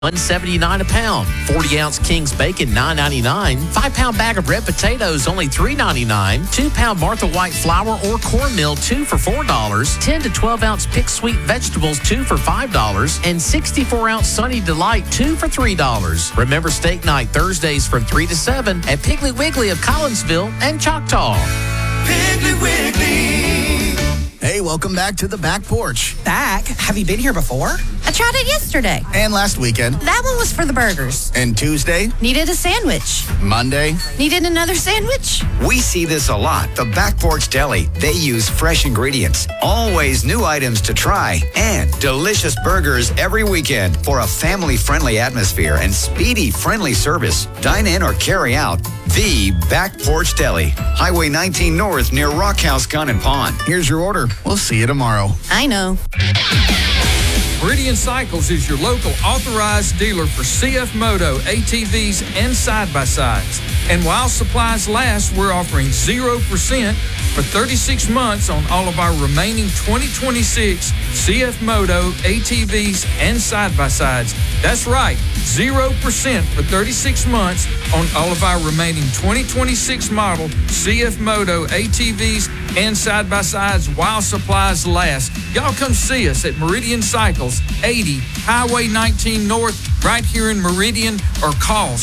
$1.79 a pound. 40-ounce King's bacon, $9.99. 5-pound bag of red potatoes, only $3.99. 2-pound Martha White flour or cornmeal, 2 for $4. 10 to 12-ounce Pick Sweet vegetables, 2 for $5. And 64-ounce Sunny Delight, 2 for $3. Remember steak night Thursdays from 3 to 7 at Piggly Wiggly of Collinsville and Choctaw. Piggly Wiggly. Hey, welcome back to the back porch. Back? Have you been here before? I tried it yesterday. And last weekend. That one was for the burgers. And Tuesday. Needed a sandwich. Monday. Needed another sandwich. We see this a lot. The Back Porch Deli. They use fresh ingredients, always new items to try, and delicious burgers every weekend for a family-friendly atmosphere and speedy, friendly service. Dine in or carry out. The Back Porch Deli. Highway 19 North near Rock House Gun and Pond. Here's your order. We'll see you tomorrow. I know. Meridian Cycles is your local authorized dealer for CF Moto, ATVs, and side-by-sides. And while supplies last, we're offering 0% for 36 months on all of our remaining 2026 CF Moto, ATVs, and side-by-sides. That's right, 0% for 36 months on all of our remaining 2026 model CF Moto, ATVs, and side-by-sides while supplies last. Y'all come see us at Meridian Cycles, 80 Highway 19 North, right here in Meridian, or call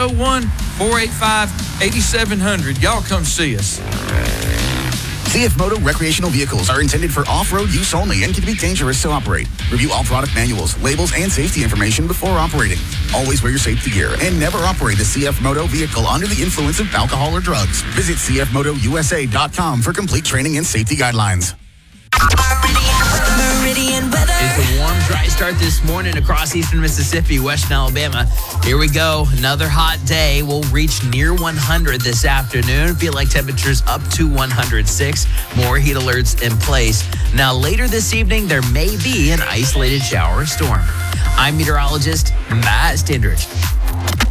601-485-8700. Y'all come see us. CF Moto recreational vehicles are intended for off-road use only and can be dangerous to operate. Review all product manuals, labels, and safety information before operating. Always wear your safety gear and never operate a CF Moto vehicle under the influence of alcohol or drugs. Visit cfmotousa.com for complete training and safety guidelines. Meridian weather. It's a warm, dry start this morning across eastern Mississippi, western Alabama. Here we go. Another hot day. We'll reach near 100 this afternoon. Feel like temperatures up to 106. More heat alerts in place. Now, later this evening, there may be an isolated shower or storm. I'm meteorologist Matt Stindrich.